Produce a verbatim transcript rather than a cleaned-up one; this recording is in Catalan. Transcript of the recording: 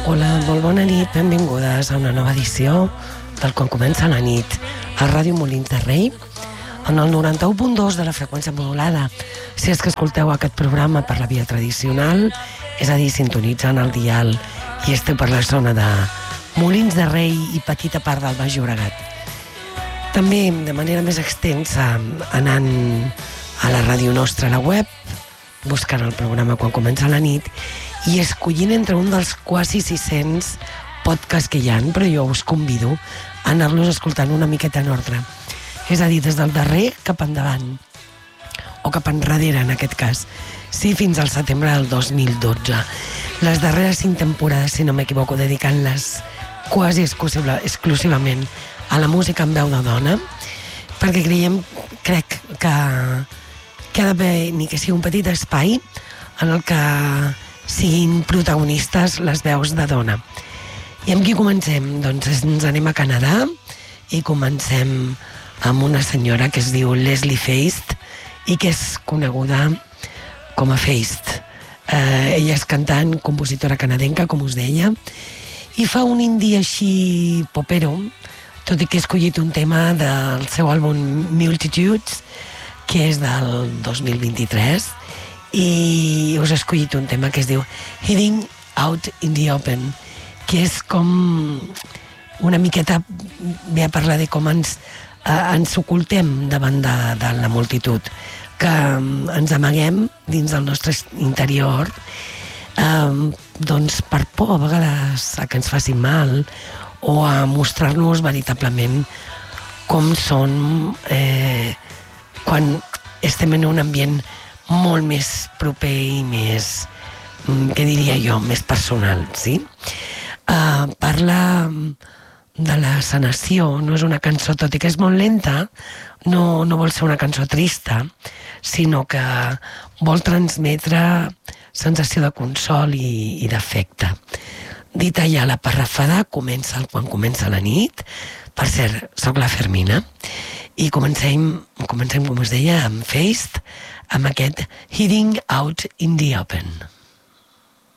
Hola, molt bona nit, benvingudes a una nova edició del Quan comença la nit a Ràdio Molins de Rei en el noranta-u punt dos de la freqüència modulada. Si és que escolteu aquest programa per la via tradicional, és a dir, sintonitzant el dial i esteu per la zona de Molins de Rei i petita part del Baix Llobregat. També, de manera més extensa, anant a la ràdio nostra, a la web, buscant el programa Quan comença la nit i escollint entre un dels quasi sis-cents podcasts que hi ha, però jo us convido a anar-los escoltant una miqueta en ordre. És a dir, des del darrer cap endavant, o cap enrere en aquest cas, sí, fins al setembre del dos mil dotze. Les darreres cinc temporades, si no m'equivoco, dedicant-les quasi exclusiva, exclusivament a la música en veu de dona, perquè creiem, crec que, que ha d'haver ni que sigui un petit espai en el que siguin protagonistes les veus de dona. I amb qui comencem? Doncs ens anem a Canadà i comencem amb una senyora que es diu Leslie Feist i que és coneguda com a Feist. Eh, ella és cantant, compositora canadenca, com us deia, i fa un indie així popero, tot i que he escollit un tema del seu àlbum Multitudes, que és del dos mil vint-i-tres, i us he escollit un tema que es diu Heading Out in the Open, que és com una miqueta, ve a parlar de com ens, eh, ens ocultem davant de, de la multitud, que ens amaguem dins del nostre interior, eh, doncs per por a vegades a que ens facin mal o a mostrar-nos veritablement com són eh, quan estem en un ambient molt més proper i més, què diria jo, més personal, sí? Uh, parla de la sanació, no és una cançó, tot i que és molt lenta, no, no vol ser una cançó trista, sinó que vol transmetre sensació de consol i, i d'afecte. Dita ja la parrafada, comença el Quan comença la nit. Per cert, soc la Fermina, i comencem, comencem com us deia, amb Feist, amb aquest Heading Out in the Open.